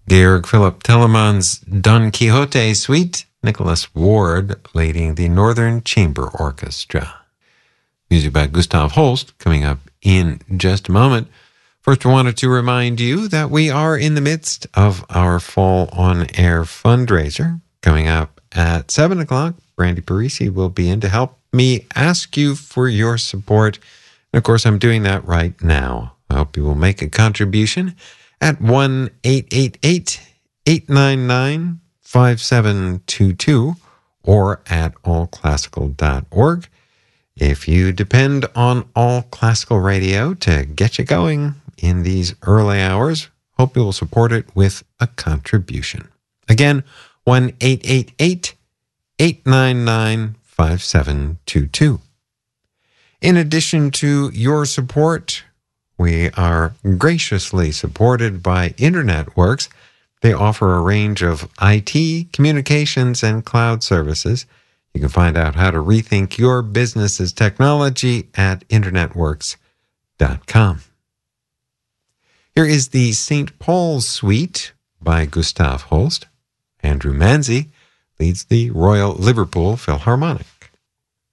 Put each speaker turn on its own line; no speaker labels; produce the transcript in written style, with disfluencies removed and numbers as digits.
Georg Philipp Telemann's Don Quixote Suite, Nicholas Ward leading the Northern Chamber Orchestra. Music by Gustav Holst coming up in just a moment. First, I wanted to remind you that we are in the midst of our Fall on Air fundraiser. Coming up at 7 o'clock, Brandy Parisi will be in to help me ask you for your support. And of course, I'm doing that right now. I hope you will make a contribution at 1-888-899-5722 or at allclassical.org. If you depend on All Classical Radio to get you going in these early hours, hope you will support it with a contribution. Again, 1-888-899-5722. In addition to your support, we are graciously supported by InternetWorks. They offer a range of IT, communications, and cloud services. You can find out how to rethink your business's technology at internetworks.com. Here is the St. Paul's Suite by Gustav Holst. Andrew Manzi leads the Royal Liverpool Philharmonic.